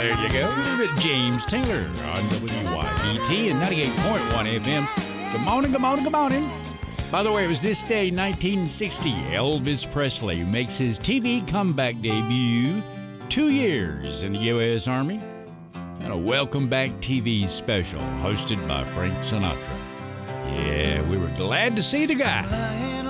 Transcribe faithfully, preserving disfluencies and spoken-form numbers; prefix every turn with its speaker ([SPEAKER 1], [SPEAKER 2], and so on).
[SPEAKER 1] there you go. James Taylor on W Y E T and ninety-eight point one F M. Good morning, good morning, good morning. By the way, it was this day, nineteen sixty, Elvis Presley makes his T V comeback debut. Two years in the U S Army. And a Welcome Back T V special hosted by Frank Sinatra. Yeah, we were glad to see the guy.